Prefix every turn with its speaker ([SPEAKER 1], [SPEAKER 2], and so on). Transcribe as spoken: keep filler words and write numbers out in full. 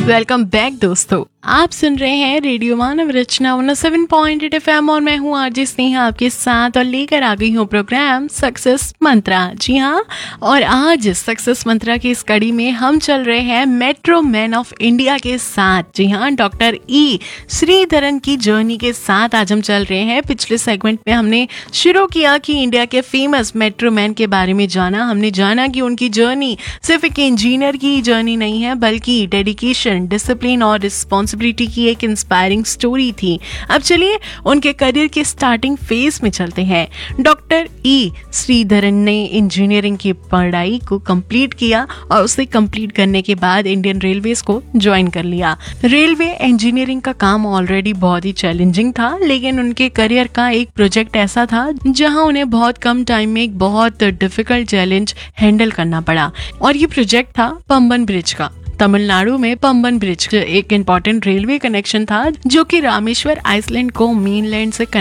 [SPEAKER 1] Welcome back दोस्तों, आप सुन रहे हैं रेडियो मानव रचना one O seven point eight F M और मैं हूँ आरजे स्नेहा आपके साथ और लेकर आ गई हूँ प्रोग्राम सक्सेस मंत्रा। जी हाँ, और आज सक्सेस मंत्रा की इस कड़ी में हम चल रहे हैं मेट्रो मैन ऑफ इंडिया के साथ। जी हाँ, डॉक्टर ई श्रीधरन की जर्नी के साथ आज हम चल रहे हैं। पिछले सेगमेंट में हमने शुरू किया कि इंडिया के फेमस मेट्रो मैन के बारे में जाना। हमने जाना कि उनकी जर्नी सिर्फ एक इंजीनियर की जर्नी नहीं है, बल्कि डेडिकेशन, डिसिप्लिन और रिस्पॉन्सिबिलिटी की एक इंस्पायरिंग स्टोरी थी। अब चलिए उनके करियर के स्टार्टिंग फेज में चलते हैं। डॉक्टर ई श्रीधरन ने इंजीनियरिंग की पढ़ाई को कंप्लीट किया और उसे कंप्लीट करने के बाद इंडियन रेलवेज को ज्वाइन कर लिया। रेलवे इंजीनियरिंग का काम ऑलरेडी बहुत ही चैलेंजिंग था, लेकिन उनके करियर का एक प्रोजेक्ट ऐसा था जहां उन्हें बहुत कम टाइम में एक बहुत डिफिकल्ट चैलेंज हैंडल करना पड़ा, और ये प्रोजेक्ट था पंबन ब्रिज का। तमिलनाडु में पंबन ब्रिज एक इम्पोर्टेंट रेलवे कनेक्शन था जो कि रामेश्वर आइसलैंड को मेनलैंड से